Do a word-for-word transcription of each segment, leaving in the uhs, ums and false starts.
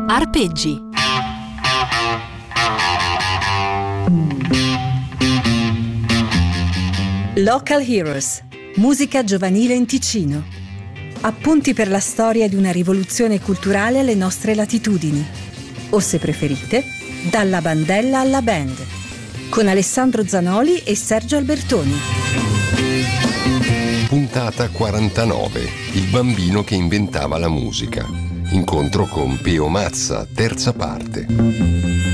Arpeggi. Local Heroes, musica giovanile in Ticino. Appunti per la storia di una rivoluzione culturale alle nostre latitudini. O se preferite, dalla bandella alla band. Con Alessandro Zanoli e Sergio Albertoni. Puntata quarantanove. Il bambino che inventava la musica. Incontro con Peo Mazza, terza parte.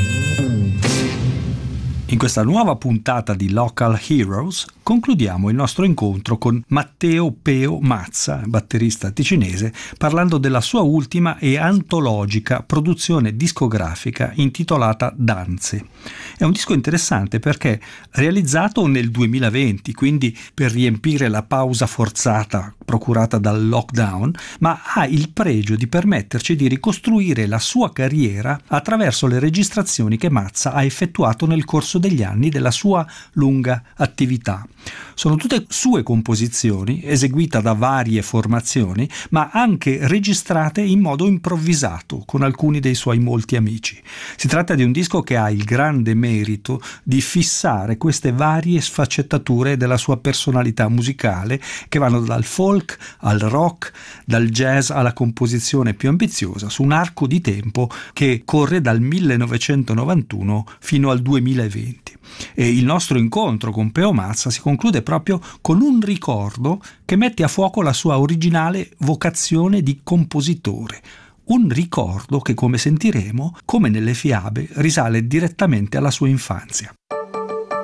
In questa nuova puntata di Local Heroes concludiamo il nostro incontro con Matteo Peo Mazza, batterista ticinese, parlando della sua ultima e antologica produzione discografica intitolata Danze. È un disco interessante perché realizzato nel duemilaventi, quindi per riempire la pausa forzata procurata dal lockdown, ma ha il pregio di permetterci di ricostruire la sua carriera attraverso le registrazioni che Mazza ha effettuato nel corso degli anni della sua lunga attività. Sono tutte sue composizioni, eseguite da varie formazioni, ma anche registrate in modo improvvisato con alcuni dei suoi molti amici. Si tratta di un disco che ha il grande merito di fissare queste varie sfaccettature della sua personalità musicale, che vanno dal folk al rock, dal jazz alla composizione più ambiziosa, su un arco di tempo che corre dal millenovecentonovantuno fino al duemilaventi. E il nostro incontro con Peo Mazza si conclude proprio con un ricordo che mette a fuoco la sua originale vocazione di compositore. Un ricordo che, come sentiremo, come nelle fiabe, risale direttamente alla sua infanzia.